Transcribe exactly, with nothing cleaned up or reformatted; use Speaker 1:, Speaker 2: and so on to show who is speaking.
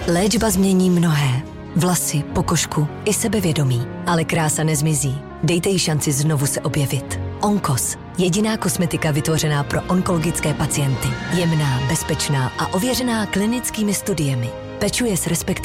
Speaker 1: Léčba změní mnohé. Vlasy, pokožku i sebevědomí. Ale krása nezmizí. Dejte jí šanci znovu se objevit. Onkos. Jediná kosmetika vytvořená pro onkologické pacienty. Jemná, bezpečná a ověřená klinickými studiemi. Pečuje s respektem